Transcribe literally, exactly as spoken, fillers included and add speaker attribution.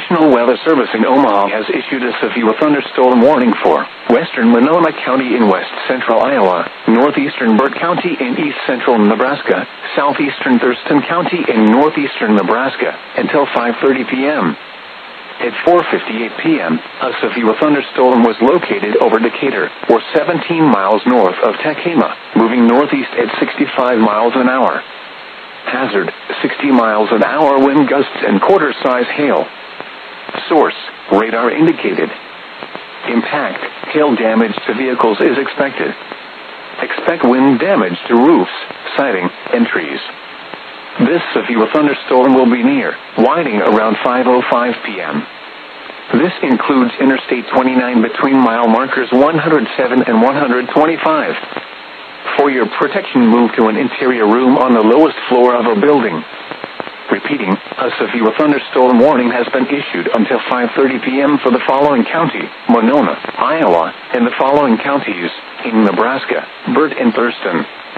Speaker 1: National Weather Service in Omaha has issued a severe thunderstorm warning for western Winona County in west central Iowa, northeastern Burt County in east central Nebraska, southeastern Thurston County in northeastern Nebraska, until five thirty p.m. At four fifty-eight p.m., a severe thunderstorm was located over Decatur, or seventeen miles north of Takema, moving northeast at sixty-five miles an hour. Hazard, sixty miles an hour wind gusts and quarter-size hail. Source, radar indicated. Impact, hail damage to vehicles is expected. Expect wind damage to roofs, siding, and trees. This severe thunderstorm will be near, winding around five oh five p.m. This includes Interstate twenty-nine between mile markers one hundred seven and one hundred twenty-five. For your protection, move to an interior room on the lowest floor of a building. Repeating, a severe thunderstorm warning has been issued until five thirty p.m. for the following county, Winona, Iowa, and the following counties in Nebraska, Burt and Thurston.